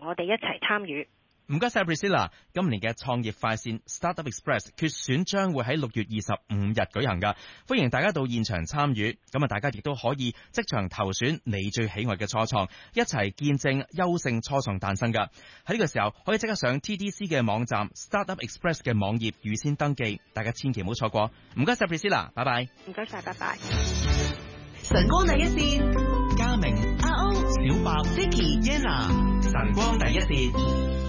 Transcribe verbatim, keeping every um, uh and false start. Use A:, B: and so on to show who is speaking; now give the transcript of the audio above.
A: 我哋一齊參與。
B: 唔該晒 Priscilla， 今年嘅創業快線 Startup Express 決選將會喺六月二十五日舉行噶，歡迎大家到現場參與。咁啊，大家亦都可以即場投選你最喜愛嘅初創，一齊見證優勝初創誕生噶。喺呢個時候可以即刻上 T D C 嘅網站 Startup Express 嘅網頁預先登記，大家千祈唔好錯過。唔該晒 Priscilla， 拜拜。
A: 唔該晒，拜拜。
C: 晨光第一線，
B: 嘉明、
C: 阿歐、
B: 小白、
C: Vicky、Yenna，
B: 晨光第一線。